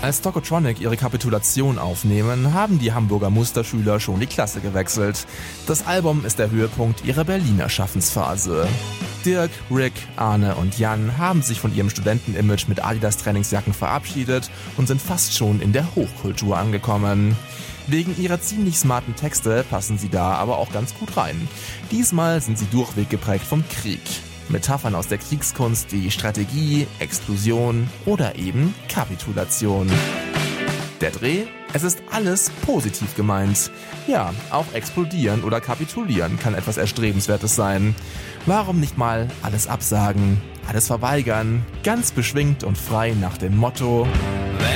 Als Tokotronic ihre Kapitulation aufnehmen, haben die Hamburger Musterschüler schon die Klasse gewechselt. Das Album ist der Höhepunkt ihrer Berliner Schaffensphase. Dirk, Rick, Arne und Jan haben sich von ihrem Studentenimage mit Adidas-Trainingsjacken verabschiedet und sind fast schon in der Hochkultur angekommen. Wegen ihrer ziemlich smarten Texte passen sie da aber auch ganz gut rein. Diesmal sind sie durchweg geprägt vom Krieg. Metaphern aus der Kriegskunst wie Strategie, Explosion oder eben Kapitulation. Der Dreh? Es ist alles positiv gemeint. Ja, auch explodieren oder kapitulieren kann etwas Erstrebenswertes sein. Warum nicht mal alles absagen, alles verweigern, ganz beschwingt und frei nach dem Motto: